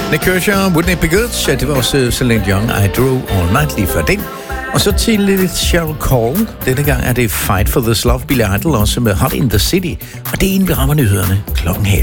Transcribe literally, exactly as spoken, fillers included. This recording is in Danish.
Nik Kershaw, Wouldn't It Be Good? Ja, det var også Celine Dion, I Drew All Night lige før det. Og så til lidt Cheryl Cole. Denne gang er det Fight for This Love, Billy Idol, også med Hot in the City. Og det er inden vi rammer nyhederne klokken halv.